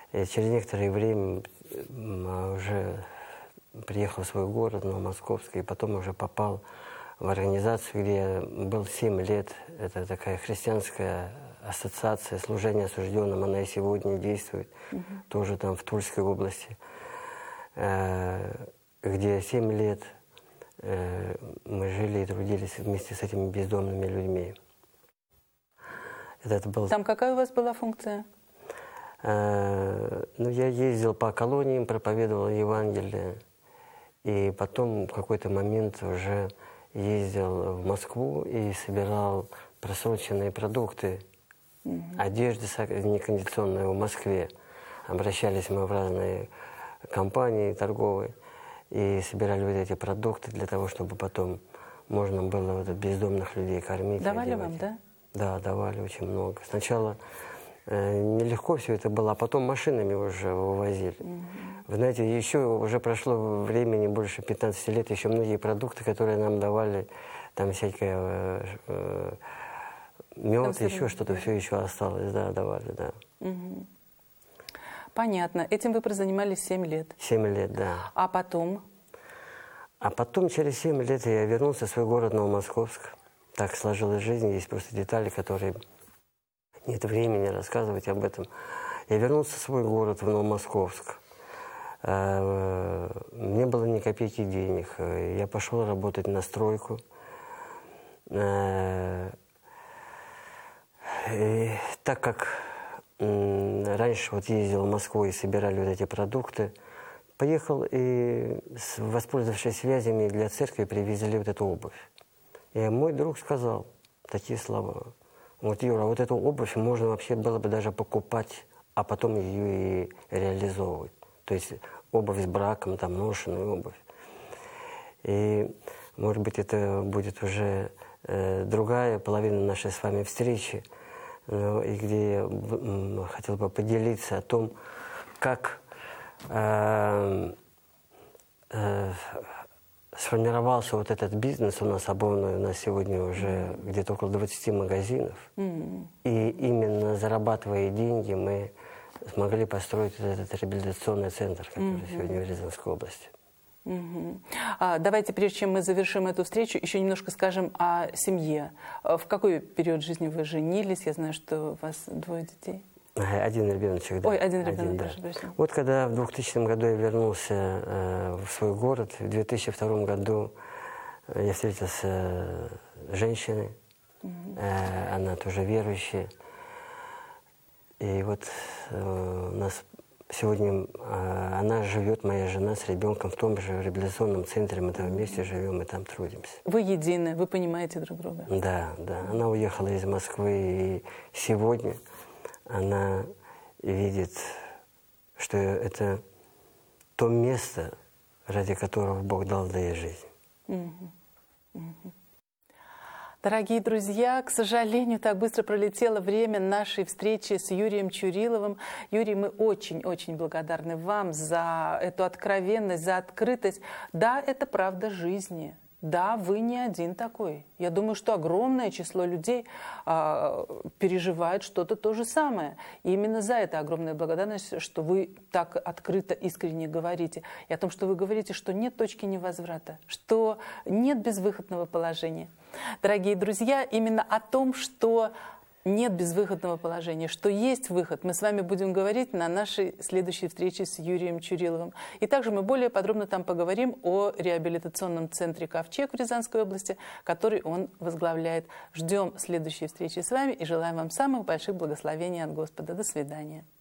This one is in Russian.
И через некоторое время уже приехал в свой город, Новомосковск, и потом уже попал в организацию, где я был 7 лет. Это такая христианская ассоциация служения осужденным, она и сегодня действует, тоже там в Тульской области, где 7 лет мы жили и трудились вместе с этими бездомными людьми. Это был... Там какая у вас была функция? Ну, я ездил по колониям, проповедовал Евангелие, и потом в какой-то момент уже ездил в Москву и собирал просроченные продукты, одежды некондиционные в Москве. Обращались мы в разные компании торговые и собирали вот эти продукты для того, чтобы потом можно было вот бездомных людей кормить. Давали вам, да? Да, давали очень много. Сначала нелегко все это было, а потом машинами уже вывозили. Вы знаете, еще уже прошло времени больше 15 лет, еще многие продукты, которые нам давали, там всякое мед, еще что-то, все еще осталось, да, давали, да. Понятно. Этим вы прозанимались 7 лет? 7 лет, да. А потом? А потом, через 7 лет, я вернулся в свой город Новомосковск. Так сложилась жизнь, есть просто детали, которые нет времени рассказывать об этом. Я вернулся в свой город, в Новомосковск. Не было ни копейки денег. Я пошел работать на стройку. И так как раньше вот ездил в Москву и собирали вот эти продукты, поехал и, воспользовавшись связями, для церкви привезли вот эту обувь. И мой друг сказал такие слова. Вот, Юра, вот эту обувь можно вообще было бы даже покупать, а потом ее и реализовывать. То есть обувь с браком, там, ношеную обувь. И, может быть, это будет уже другая половина нашей с вами встречи, и где я хотел бы поделиться о том, как сформировался вот этот бизнес у нас обувной. У нас сегодня уже где-то около 20 магазинов. И именно зарабатывая деньги, мы смогли построить вот этот реабилитационный центр, который сегодня в Рязанской области. Давайте, прежде чем мы завершим эту встречу, еще немножко скажем о семье. В какой период жизни вы женились? Я знаю, что у вас 2 детей. Один ребеночек, да. Ой, один ребенок, да. Даже. Вот когда в 2000 году я вернулся в свой город, в 2002 году я встретился с женщиной, она тоже верующая. И вот у нас сегодня она живет, моя жена, с ребенком в том же реабилитационном центре, мы там вместе живем и там трудимся. Вы едины, вы понимаете друг друга? Да, да. Она уехала из Москвы, и сегодня она видит, что это то место, ради которого Бог дал ей жизнь. Дорогие друзья, к сожалению, так быстро пролетело время нашей встречи с Юрием Чуриловым. Юрий, мы очень-очень благодарны вам за эту откровенность, за открытость. Да, это правда жизни. Да, вы не один такой. Я думаю, что огромное число людей переживает что-то то же самое. И именно за это огромная благодарность, что вы так открыто, искренне говорите. И о том, что вы говорите, что нет точки невозврата, что нет безвыходного положения. Дорогие друзья, именно о том, что нет безвыходного положения, что есть выход, мы с вами будем говорить на нашей следующей встрече с Юрием Чуриловым. И также мы более подробно там поговорим о реабилитационном центре «Ковчег» в Рязанской области, который он возглавляет. Ждем следующей встречи с вами и желаем вам самых больших благословений от Господа. До свидания.